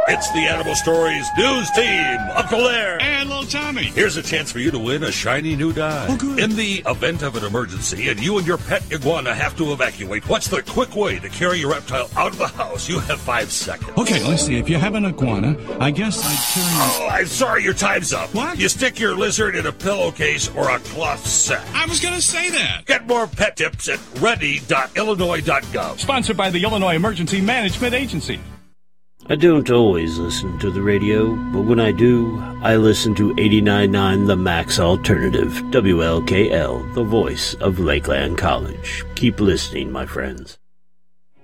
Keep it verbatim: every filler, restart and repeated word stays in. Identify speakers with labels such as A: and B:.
A: It's the Animal Stories news team. Uncle Larry.
B: And little Tommy.
A: Here's a chance for you to win a shiny new dime.
B: Oh, good.
A: In the event of an emergency and you and your pet iguana have to evacuate, what's the quick way to carry your reptile out of the house? You have five seconds.
B: Okay, let's see. If you have an iguana, I guess I'd carry...
A: Oh, I'm sorry, your time's up.
B: What?
A: You stick your lizard in a pillowcase or a cloth sack.
B: I was going to say that.
A: Get more pet tips at ready dot illinois dot gov.
B: Sponsored by the Illinois Emergency Management Agency.
C: I don't always listen to the radio, but when I do, I listen to eighty-nine point nine The Max Alternative, W L K L, the voice of Lakeland College. Keep listening, my friends.